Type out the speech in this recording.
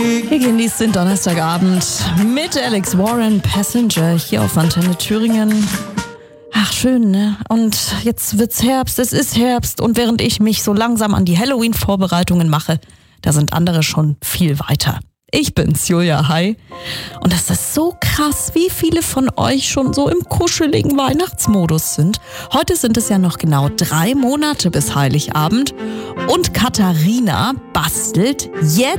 Wir genießen den Donnerstagabend mit Alex Warren, Passenger, hier auf Antenne Thüringen. Ach, schön, ne? Und jetzt wird's Herbst, es ist Herbst. Und während ich mich so langsam an die Halloween-Vorbereitungen mache, da sind andere schon viel weiter. Ich bin's, Julia, hi. Und das ist so krass, wie viele von euch schon so im kuscheligen Weihnachtsmodus sind. Heute sind es ja noch genau 3 Monate bis Heiligabend. Und Katharina bastelt jetzt